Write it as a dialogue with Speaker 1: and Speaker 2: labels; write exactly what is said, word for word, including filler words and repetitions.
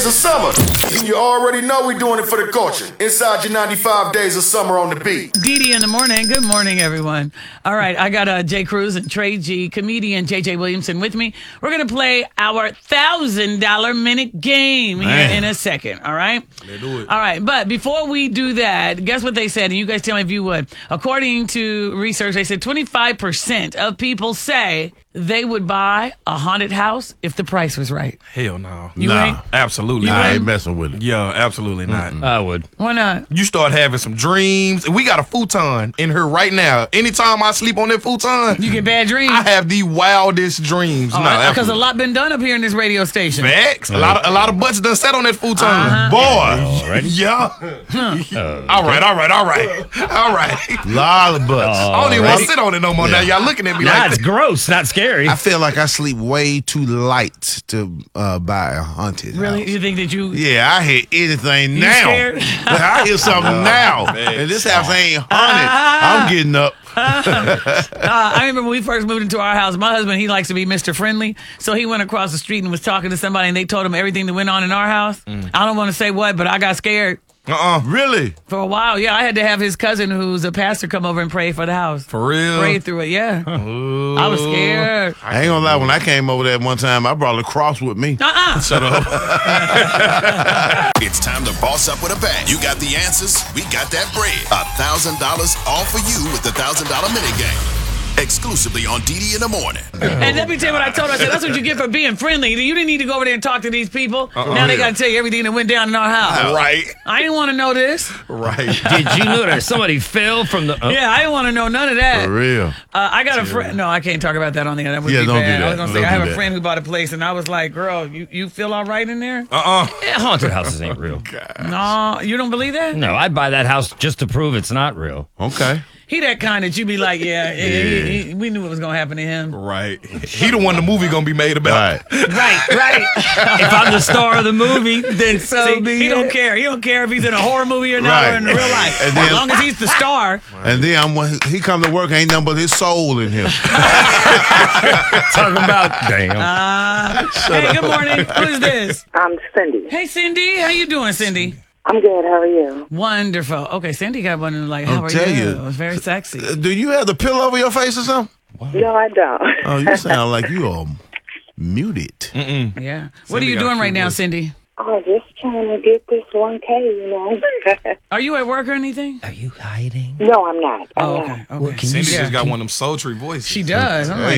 Speaker 1: of summer. And you already know we're doing it for the culture. Inside your ninety-five days of summer on the beat.
Speaker 2: Dee in the morning. Good morning, everyone. All right, I got uh, Jay Cruz and Trey G, comedian J J Williamson with me. We're going to play our one thousand dollar minute game
Speaker 3: Man.
Speaker 2: here in a second, all right?
Speaker 3: Let's do it.
Speaker 2: All right, but before we do that, guess what they said? And you guys tell me if you would. According to research, they said twenty-five percent of people say they would buy a haunted house if the price was right.
Speaker 3: Hell no.
Speaker 2: You
Speaker 4: Nah.
Speaker 2: ain't?
Speaker 3: Absolutely
Speaker 2: You
Speaker 3: not.
Speaker 4: I ain't messing with it.
Speaker 3: Yeah, absolutely not.
Speaker 5: I would.
Speaker 2: Why not?
Speaker 3: You start having some dreams. We got a futon in here right now. Anytime I sleep on that futon,
Speaker 2: You get bad dreams?
Speaker 3: I have the wildest dreams.
Speaker 2: Oh,
Speaker 3: no,
Speaker 2: because a
Speaker 3: absolutely.
Speaker 2: lot been done up here in this radio station.
Speaker 3: Facts. A lot of a lot of butts done sat on that futon.
Speaker 2: Uh-huh.
Speaker 3: Boy.
Speaker 5: Already?
Speaker 3: Yeah. All right, all right, all right. All right.
Speaker 4: Lot of butts.
Speaker 3: I don't even want
Speaker 5: Already?
Speaker 3: to sit on it no more now. Y'all looking at me
Speaker 5: Nah,
Speaker 3: like
Speaker 5: it's
Speaker 3: that.
Speaker 5: gross, not scary.
Speaker 4: I feel like I sleep way too light to uh, buy a haunted
Speaker 2: Really?
Speaker 4: house.
Speaker 2: You think that you...
Speaker 4: Yeah, I hear anything
Speaker 2: You
Speaker 4: now.
Speaker 2: scared?
Speaker 4: I hear something now.
Speaker 3: man.
Speaker 4: And this house ain't haunted. I'm getting up.
Speaker 2: Uh, I remember when we first moved into our house, my husband, he likes to be Mister Friendly. So he went across the street and was talking to somebody, and they told him everything that went on in our house. I don't want to say what, but I got scared
Speaker 3: Uh-uh.
Speaker 4: Really?
Speaker 2: for a while. Yeah, I had to have his cousin, who's a pastor, come over and pray for the house.
Speaker 3: For real?
Speaker 2: Pray through it, yeah. I was scared.
Speaker 4: I ain't gonna lie, when I came over there one time, I brought a cross with me.
Speaker 2: Uh-uh.
Speaker 3: Shut up.
Speaker 6: It's time to boss up with a bang. You got the answers, we got that bread. A thousand dollars all for you with the thousand dollar minute game. Exclusively on D D in the morning.
Speaker 2: And let me tell you what I told her. I said, that's what you get for being friendly. You didn't need to go over there and talk to these people. Now they got to tell you everything that went down in our house.
Speaker 3: Right.
Speaker 2: I didn't want to know this.
Speaker 3: Right.
Speaker 5: Did you know that somebody fell from the... Oh.
Speaker 2: Yeah, I didn't want to know none of that.
Speaker 4: For real.
Speaker 2: Uh, I got a friend. No, I can't talk about that on the air. That would
Speaker 4: Yeah,
Speaker 2: be
Speaker 4: don't do
Speaker 2: bad. I was
Speaker 4: that.
Speaker 2: gonna say
Speaker 4: Don't
Speaker 2: I have
Speaker 4: do
Speaker 2: a
Speaker 4: that.
Speaker 2: friend who bought a place, and I was like, "Girl, you, you feel all right in there?"
Speaker 3: Uh-uh.
Speaker 5: Yeah, haunted houses ain't real.
Speaker 2: No, you don't believe that?
Speaker 5: No, I'd buy that house just to prove it's not real.
Speaker 4: Okay.
Speaker 2: He that kind that you be like, yeah, yeah, he- he- we knew what was gonna happen to him.
Speaker 3: Right. He the one the movie gonna be made about.
Speaker 4: Right.
Speaker 2: Right, right.
Speaker 5: If I'm the star of the movie, then so
Speaker 2: See,
Speaker 5: be
Speaker 2: he
Speaker 5: it.
Speaker 2: don't care. He don't care if he's in a horror movie or not,
Speaker 4: Right.
Speaker 2: or in real life.
Speaker 4: And then-
Speaker 2: as long as he's the star.
Speaker 4: And then I'm, when he come to work, ain't nothing but his soul in him.
Speaker 5: Talking about damn.
Speaker 2: Uh, hey, good morning. Who is this?
Speaker 7: I'm Cindy.
Speaker 2: Hey, Cindy. How you doing, Cindy?
Speaker 7: I'm good. How are you?
Speaker 2: Wonderful. Okay, Cindy got one like, how
Speaker 4: I'll
Speaker 2: are
Speaker 4: tell
Speaker 2: you?
Speaker 4: you.
Speaker 2: It was very sexy.
Speaker 4: Uh, Do you have the pillow over your face or something?
Speaker 7: No, I don't.
Speaker 4: Oh, you sound like you are muted.
Speaker 2: Yeah. What are
Speaker 3: Cindy
Speaker 2: you
Speaker 3: got a
Speaker 2: doing right
Speaker 3: cute
Speaker 2: now,
Speaker 3: voice.
Speaker 2: Cindy?
Speaker 7: Oh, just trying to get this one K, you know.
Speaker 2: Are you at work or anything?
Speaker 5: Are you hiding?
Speaker 7: No, I'm not. I'm
Speaker 2: Oh,
Speaker 7: not.
Speaker 2: okay. Okay.
Speaker 3: Cindy
Speaker 2: Yeah.
Speaker 3: just got one of them sultry voices.
Speaker 2: She does. I'm like,